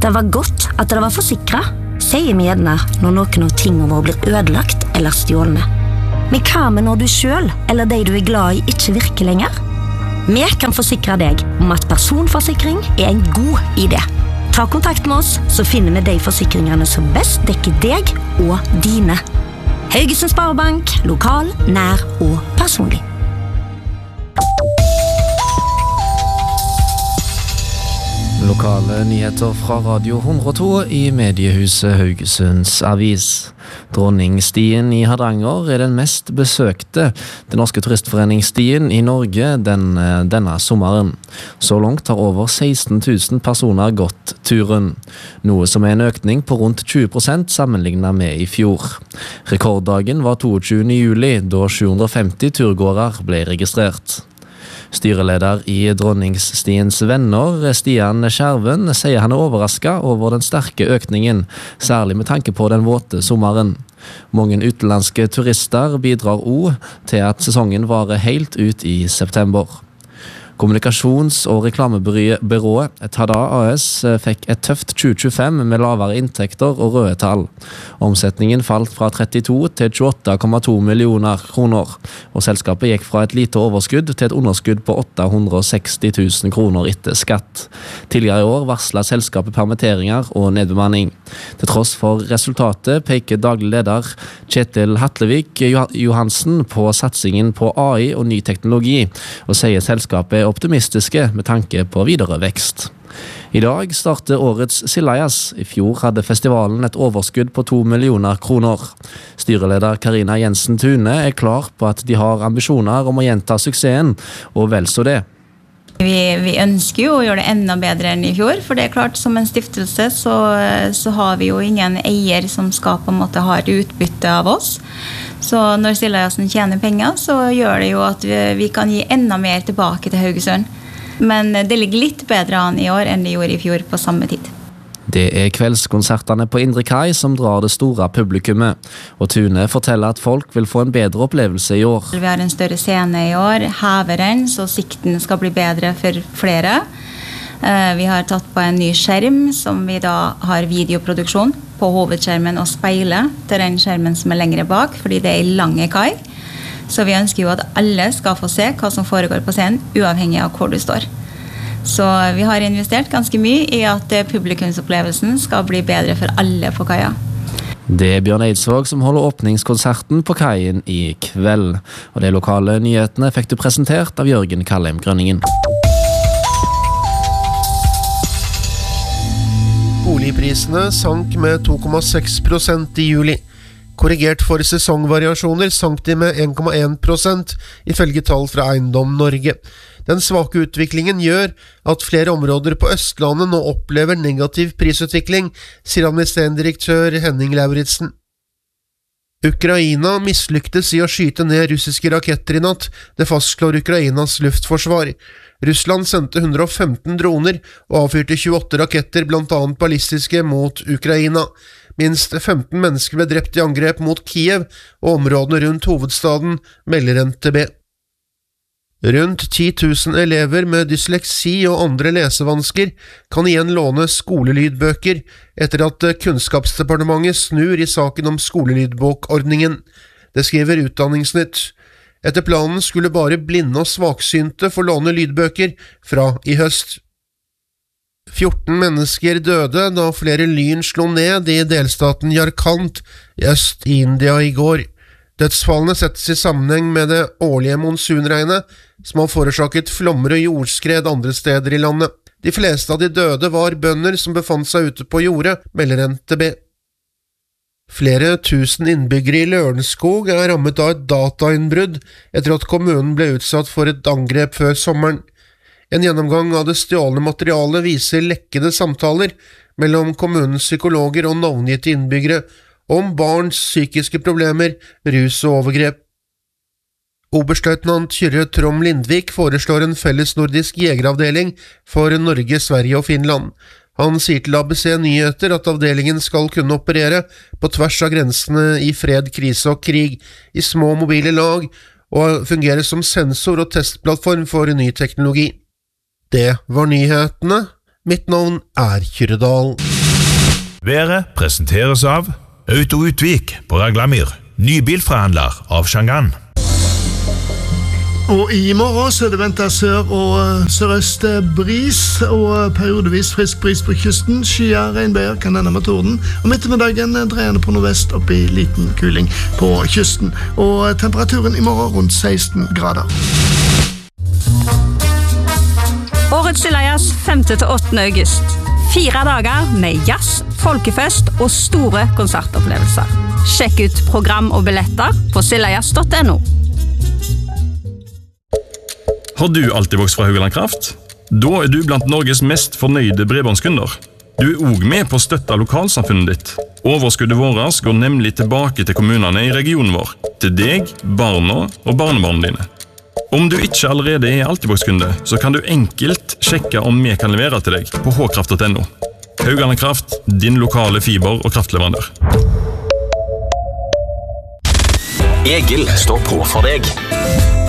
Det var godt at det var forsikret, sier vi gjerne når noen av tingene våre blir ødelagt eller stjålne. Men hva med når du selv, eller de du er glad i, ikke virker lenger? Vi kan forsikre deg om at personforsikring er en god idé. Ta kontakt med oss, så finner vi de forsikringene som best dekker deg og dine. Haugesund Sparebank, lokal, nær og personlig. Lokale nyheter fra Radio 102 i mediehuset Haugesunds Avis. Dronningstien i Hardanger er den mest besøkte Den norske turistforeningsstien i Norge denne sommeren. Så langt har over 16 000 personer gått turen, noe som er en økning på rundt 20% sammenlignet med i fjor. Rekorddagen var 22. juli, da 750 turgåere ble registrert. Styreleder i Dronningsstiens venner, Stian Skjerven, sier han er overrasket over den sterke økningen, særlig med tanke på den våte sommeren. Mange utenlandske turister bidrar også til at sesongen varer helt ut i september. Kommunikasjons- og reklamebyrået Tada AS fikk et tøft 2025 med lavere inntekter og røde tall. Omsetningen falt fra 32 til 28,2 millioner kroner, og selskapet gikk fra et lite overskudd til et underskudd på 860 000 kroner etter skatt. Tidligere i år varslet selskapet permitteringer og nedbemanning. Til tross for resultatet peker daglig leder Kjetil Hatlevik Johansen på satsingen på AI og ny teknologi, og sier selskapet er optimistiske med tanke på videre vekst. I dag starter årets Silajas. I fjor hadde festivalen et overskudd på 2 millioner kroner. Styreleder Karina Jensen Tune er klar på at de har ambisjoner om å gjenta suksessen, og vel så det. Vi ønsker jo å gjøre det enda bedre enn i fjor, for det er klart, som en stiftelse så har vi jo ingen eier som skal på en måte ha et utbytte av oss. Så når Silajasen tjener penger, så gjør det jo at vi kan gi enda mer tilbake til Haugesund. Men det ligger litt bedre an i år enn det gjorde i fjor på samme tid. Det er kveldskonsertene på Indre Kai som drar det store publikummet, og Tune forteller at folk vil få en bedre opplevelse i år. Vi har en større scene i år, hever den, så sikten skal bli bedre for flere. Vi har tatt på en ny skjerm som vi da har videoproduksjon på hovedskjermen og speile til den skjermen som er lengre bak, fordi det er i lange kai. Så vi ønsker jo at alle skal få se hva som foregår på scenen, uavhengig av hvor du står. Så vi har investert ganske mye i at publikumsopplevelsen skal bli bedre for alle på kaia. Det er Bjørn Eidsvåg som holder åpningskonserten på kaien i kveld. Og de lokale nyhetene fikk du presentert av Jørgen Kallheim Grønningen. Boligprisene sank med 2,6% i juli. Korrigert for sesongvariasjoner sank de med 1,1% ifølge tall fra Eiendom Norge. Den svake utviklingen gjør at flere områder på Østlandet nå opplever negativ prisutvikling, sier administrerende direktør Henning Lauritsen. Ukraina mislyktes i å skyte ned russiske raketter i natt, det fastslår Ukrainas luftforsvar. Russland sendte 115 droner og avfyrte 28 raketter, blant annet ballistiske, mot Ukraina. Minst 15 mennesker ble drept i angrep mot Kiev og områdene rundt hovedstaden, melder NTB. Rundt 10 000 elever med dysleksi og andre lesevansker kan igjen låne skolelydbøker etter at Kunnskapsdepartementet snur i saken om skolelydbokordningen. Det skriver Utdanningsnytt. Etter planen skulle bare blinde og svaksynte få låne lydbøker fra i høst. 14 mennesker døde da flere lyn slo ned i delstaten Jharkhand i øst i India i går. Dødsfallene settes i sammenheng med det årlige monsunregnet, som har forårsaket flommer og jordskred andre steder i landet. De fleste av de døde var bønder som befant seg ute på jordet, melder NTB. Flere tusen innbyggere i Lørenskog er rammet av et datainnbrudd etter at kommunen ble utsatt for et angrep før sommeren. En gjennomgang av det stjålne materialet viser lekkede samtaler mellom kommunens psykologer og navngitte innbyggere om barns psykiske problemer, rus og overgrep. Oberstløytnant Kyrre Trom Lindvik foreslår en felles nordisk jegeravdeling for Norge, Sverige og Finland. Han sier til ABC Nyheter at avdelingen skal kunne operere på tvers av grensene i fred, krise og krig, i små mobile lag, og fungere som sensor og testplattform for ny teknologi. Det var nyhetene. Mitt navn er Kyrre Dahl. Været presenteres av Auto Utvik på Raglamyr, nybilforhandler av Shangan. Og i morgen så det ventet sør- og sørøst bris og periodevis frisk bris på kysten. Skyer, regnbøyer kan denne med torden. Og midt i dagen dreiende på nordvest opp i liten kuling på kysten. Og temperaturen i morgen rundt 16 grader. Årets Sylajazz 5-8. august. 4 dager med jazz, folkefest og store konsertopplevelser. Sjekk ut program og billetter på sylajazz.no. Har du alltid vokst fra Haugaland Kraft? Da du blant Norges mest fornøyde bredbåndskunder. Du også med på å støtte lokalsamfunnet ditt. Overskuddet vårt går nemlig tilbake til kommunene i regionen vår, til deg, barna og barnebarna dine. Om du ikke allerede Altibox-kunde, så kan du enkelt sjekke om vi kan levere til deg på hkraft.no. Haugaland Kraft, din lokale fiber- og kraftleverandør. Egil står på for deg.